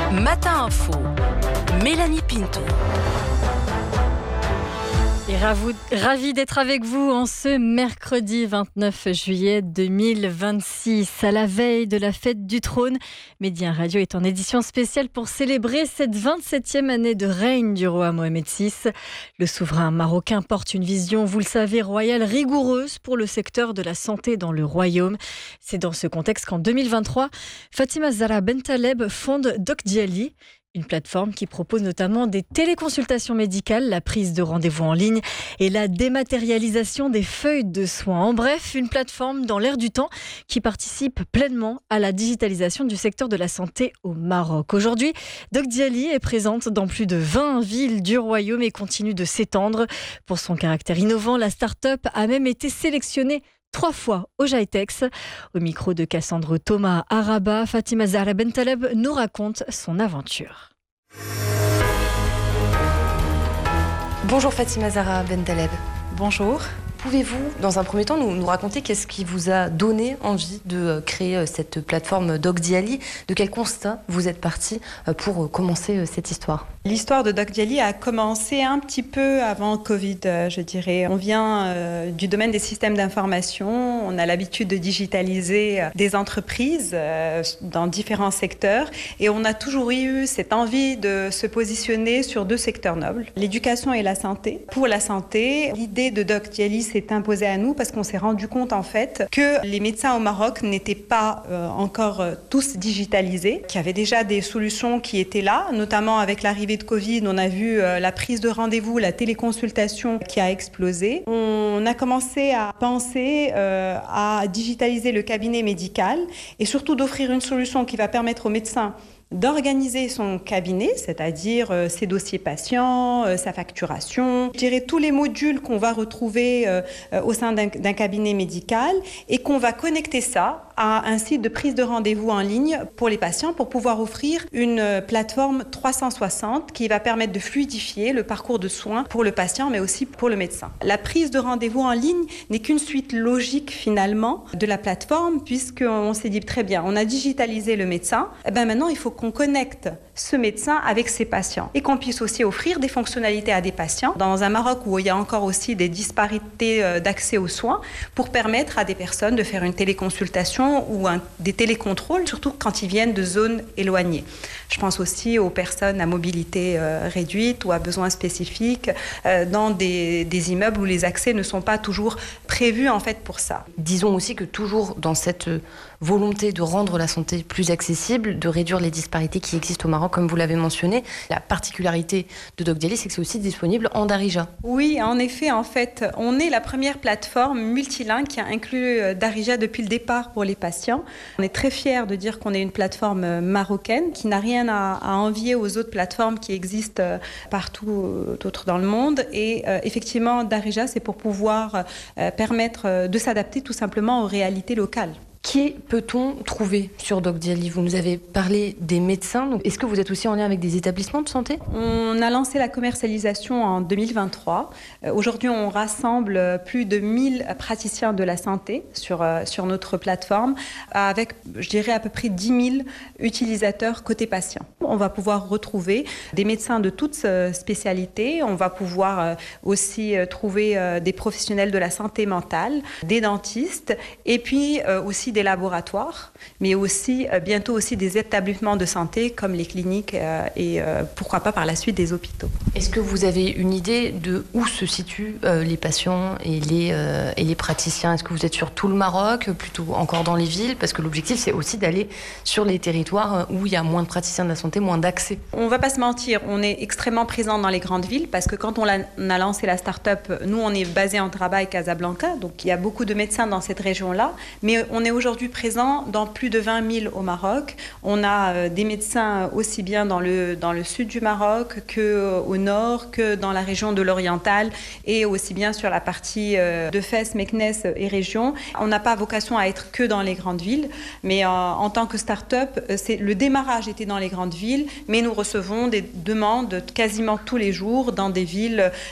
Matin Info, Mélanie Pinto. Et ravi d'être avec vous en ce mercredi 29 juillet 2026, à la veille de la fête du trône. Média Radio est en édition spéciale pour célébrer cette 27e année de règne du roi Mohamed VI. Le souverain marocain porte une vision, vous le savez, royale rigoureuse pour le secteur de la santé dans le royaume. C'est dans ce contexte qu'en 2023, Fatima Zahra Bentaleb fonde DocDiali, une plateforme qui propose notamment des téléconsultations médicales, la prise de rendez-vous en ligne et la dématérialisation des feuilles de soins. En bref, une plateforme dans l'air du temps qui participe pleinement à la digitalisation du secteur de la santé au Maroc. Aujourd'hui, DocDiali est présente dans plus de 20 villes du royaume et continue de s'étendre. Pour son caractère innovant, la start-up a même été sélectionnée 3 fois au GITEX. Au micro de Cassandre Thomas Araba, Fatima Zahra Bentaleb nous raconte son aventure. Bonjour Fatima Zahra Bentaleb. Bonjour. Pouvez-vous, dans un premier temps, nous raconter qu'est-ce qui vous a donné envie de créer cette plateforme DocDiali? De quel constat vous êtes parti pour commencer cette histoire? L'histoire de DocDiali a commencé un petit peu avant Covid, je dirais. On vient du domaine des systèmes d'information. On a l'habitude de digitaliser des entreprises dans différents secteurs. Et on a toujours eu cette envie de se positionner sur 2 secteurs nobles, l'éducation et la santé. Pour la santé, l'idée de DocDiali s'est imposée à nous parce qu'on s'est rendu compte en fait que les médecins au Maroc n'étaient pas encore tous digitalisés, qu'il y avait déjà des solutions qui étaient là, notamment avec l'arrivée de Covid, on a vu la prise de rendez-vous, la téléconsultation qui a explosé. On a commencé à penser à digitaliser le cabinet médical et surtout d'offrir une solution qui va permettre aux médecins d'organiser son cabinet, c'est-à-dire ses dossiers patients, sa facturation, je dirais tous les modules qu'on va retrouver au sein d'un cabinet médical et qu'on va connecter ça à un site de prise de rendez-vous en ligne pour les patients pour pouvoir offrir une plateforme 360 qui va permettre de fluidifier le parcours de soins pour le patient mais aussi pour le médecin. La prise de rendez-vous en ligne n'est qu'une suite logique finalement de la plateforme puisqu'on s'est dit très bien, on a digitalisé le médecin, et bien maintenant il faut qu'on connecte ce médecin avec ses patients et qu'on puisse aussi offrir des fonctionnalités à des patients dans un Maroc où il y a encore aussi des disparités d'accès aux soins pour permettre à des personnes de faire une téléconsultation ou des télécontrôles, surtout quand ils viennent de zones éloignées. Je pense aussi aux personnes à mobilité réduite ou à besoins spécifiques dans des immeubles où les accès ne sont pas toujours prévus en fait pour ça. Disons aussi que toujours dans cette volonté de rendre la santé plus accessible, de réduire les disparités qui existent au Maroc, comme vous l'avez mentionné, la particularité de DocDiali, c'est que c'est aussi disponible en Darija. Oui, en effet, en fait, on est la première plateforme multilingue qui a inclus Darija depuis le départ pour les patients. On est très fiers de dire qu'on est une plateforme marocaine qui n'a rien à envier aux autres plateformes qui existent partout d'autres dans le monde. Et effectivement, Darija, c'est pour pouvoir permettre de s'adapter tout simplement aux réalités locales. Qui peut-on trouver sur DocDiali? Vous nous avez parlé des médecins. Donc est-ce que vous êtes aussi en lien avec des établissements de santé? On a lancé la commercialisation en 2023. Aujourd'hui, on rassemble plus de 1000 praticiens de la santé sur notre plateforme avec, je dirais, à peu près 10 000 utilisateurs côté patient. On va pouvoir retrouver des médecins de toutes spécialités. On va pouvoir aussi trouver des professionnels de la santé mentale, des dentistes et puis aussi des laboratoires, mais aussi bientôt aussi des établissements de santé comme les cliniques et pourquoi pas par la suite des hôpitaux. Est-ce que vous avez une idée de où se situent les patients et les praticiens? Est-ce que vous êtes sur tout le Maroc, plutôt encore dans les villes? Parce que l'objectif, c'est aussi d'aller sur les territoires où il y a moins de praticiens de la santé, moins d'accès. On ne va pas se mentir, on est extrêmement présent dans les grandes villes parce que quand on a lancé la start-up, nous, on est basé en Rabat et Casablanca, donc il y a beaucoup de médecins dans cette région-là, mais on est aujourd'hui présent dans plus de 20 000 au Maroc. On a des médecins aussi bien dans le sud du Maroc qu'au nord, que dans la région de l'Oriental et aussi bien sur la partie de Fès, Meknès et région. On n'a pas vocation à être que dans les grandes villes, mais en tant que start-up, le démarrage était dans les grandes villes, mais nous recevons des demandes quasiment tous les jours dans des villes